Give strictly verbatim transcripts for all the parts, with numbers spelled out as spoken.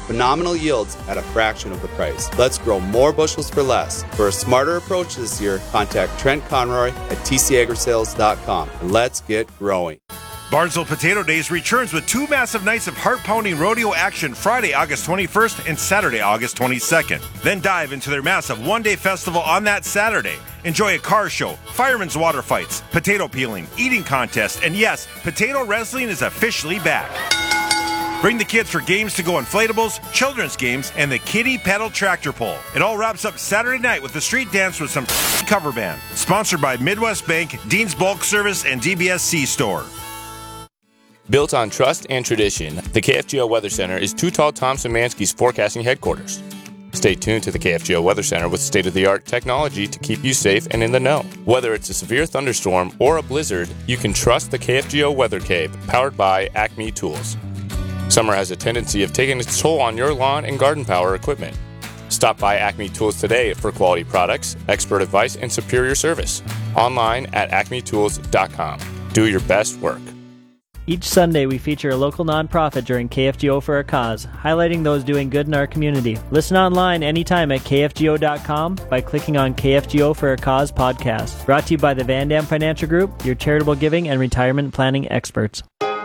phenomenal yields at a fraction of the price. Let's grow more bushels for less. For a smarter approach this year, contact Trent Conroy at T C agri sales dot com and let's get growing. Barnesville Potato Days returns with two massive nights of heart-pounding rodeo action Friday, August twenty-first and Saturday, August twenty-second. Then dive into their massive one-day festival on that Saturday. Enjoy a car show, firemen's water fights, potato peeling, eating contest, and yes, potato wrestling is officially back. Bring the kids for games to go inflatables, children's games, and the kiddie pedal tractor pull. It all wraps up Saturday night with the street dance with some cover band. Sponsored by Midwest Bank, Dean's Bulk Service, and D B S C Store. Built on trust and tradition, the K F G O Weather Center is Too Tall Tom Szymanski's forecasting headquarters. Stay tuned to the K F G O Weather Center with state-of-the-art technology to keep you safe and in the know. Whether it's a severe thunderstorm or a blizzard, you can trust the K F G O Weather Cape, powered by Acme Tools. Summer has a tendency of taking its toll on your lawn and garden power equipment. Stop by Acme Tools today for quality products, expert advice, and superior service. Online at acme tools dot com. Do your best work. Each Sunday, we feature a local nonprofit during K F G O for a Cause, highlighting those doing good in our community. Listen online anytime at K F G O dot com by clicking on K F G O for a Cause podcast. Brought to you by the Van Dam Financial Group, your charitable giving and retirement planning experts.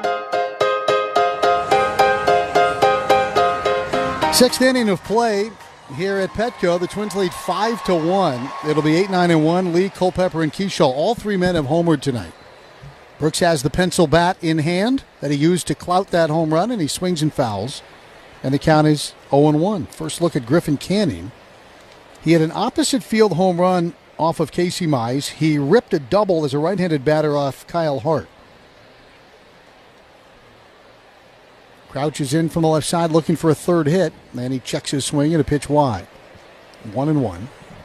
Sixth inning of play here at Petco. The Twins lead five to one. It'll be eight, nine, and one. Lee, Culpepper, and Keyshaw. All three men have homered tonight. Brooks has the pencil bat in hand that he used to clout that home run, and he swings and fouls. And the count is oh and one. First look at Griffin Canning. He had an opposite field home run off of Casey Mize. He ripped a double as a right-handed batter off Kyle Hart. Crouch is in from the left side looking for a third hit. Then he checks his swing and a pitch wide. One and one.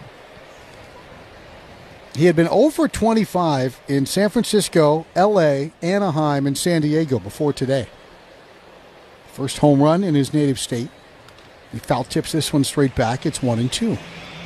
He had been oh for twenty-five in San Francisco, L A, Anaheim, and San Diego before today. First home run in his native state. He foul tips this one straight back. It's one and two.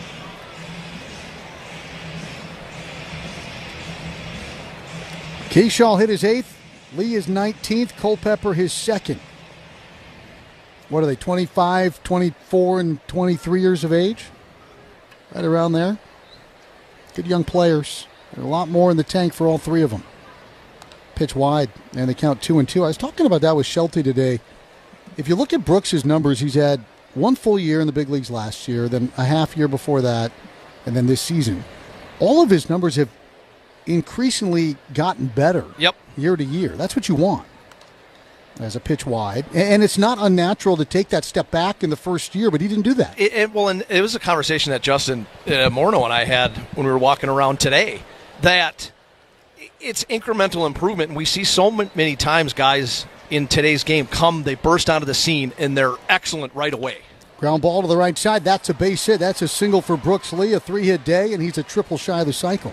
Keyshaw hit his eighth. Lee is nineteenth. Culpepper his second. What are they, twenty-five, twenty-four, and twenty-three years of age? Right around there. Good young players. There's a lot more in the tank for all three of them. Pitch wide, and they count two and two. I was talking about that with Shelty today. If you look at Brooks' numbers, he's had one full year in the big leagues last year, then a half year before that, and then this season. All of his numbers have increasingly gotten better yep. year to year. That's what you want as a pitch wide. And it's not unnatural to take that step back in the first year, but he didn't do that. It, it, well, and it was a conversation that Justin uh, Morneau and I had when we were walking around today, that it's incremental improvement. And we see so many times guys in today's game come, they burst onto the scene, and they're excellent right away. Ground ball to the right side. That's a base hit. That's a single for Brooks Lee, a three-hit day, and he's a triple shy of the cycle.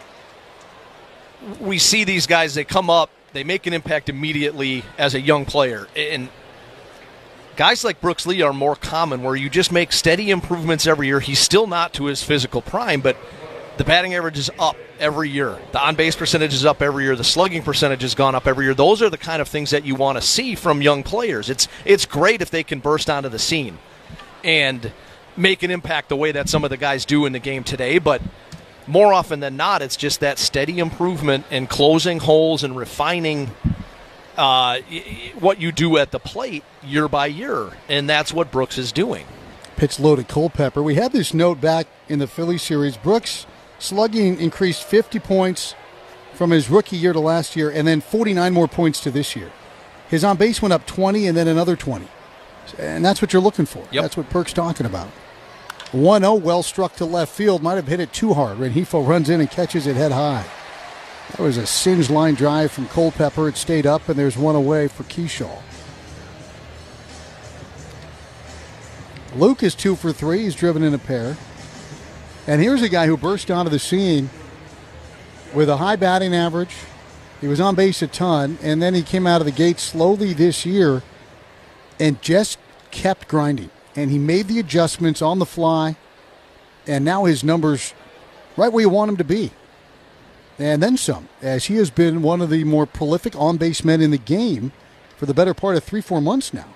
We see these guys, they come up, they make an impact immediately as a young player. And guys like Brooks Lee are more common, where you just make steady improvements every year. He's still not to his physical prime, but the batting average is up every year. The on-base percentage is up every year. The slugging percentage has gone up every year. Those are the kind of things that you want to see from young players. It's it's great if they can burst onto the scene and make an impact the way that some of the guys do in the game today, but more often than not, it's just that steady improvement and closing holes and refining uh, what you do at the plate year by year, and that's what Brooks is doing. Pitch low to Culpepper. We had this note back in the Philly series. Brooks' slugging increased fifty points from his rookie year to last year, and then forty-nine more points to this year. His on-base went up twenty and then another twenty. And that's what you're looking for. Yep. That's what Perk's talking about. one oh, well struck to left field. Might have hit it too hard. Rengifo runs in and catches it head high. That was a singe line drive from Culpepper. It stayed up, and there's one away for Keyshaw. Luke is two for three. He's driven in a pair. And here's a guy who burst onto the scene with a high batting average. He was on base a ton, and then he came out of the gate slowly this year and just kept grinding. And he made the adjustments on the fly, and now his numbers right where you want him to be. And then some, as he has been one of the more prolific on-base men in the game for the better part of three, four months now.